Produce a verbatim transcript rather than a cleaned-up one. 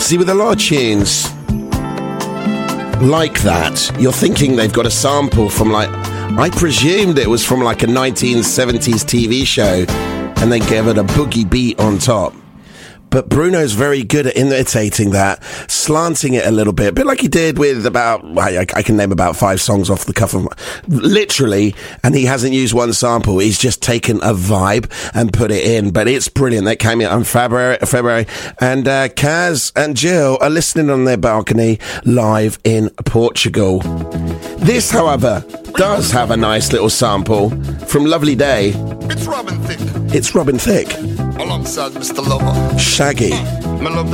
See, with a lot of tunes like that, you're thinking they've got a sample from, like, I presumed it was from like a nineteen seventies T V show, and they gave it a boogie beat on top. But Bruno's very good at imitating that, slanting it a little bit, a bit like he did with about, I, I can name about five songs off the cuff of, literally, and he hasn't used one sample. He's just taken a vibe and put it in. But it's brilliant. That came out in February, February and uh, Kaz and Jill are listening on their balcony live in Portugal. This, however, does have a nice little sample from Lovely Day. It's Robin Thicke. It's Robin Thicke. Alongside Mister Lover. Shaggy. My love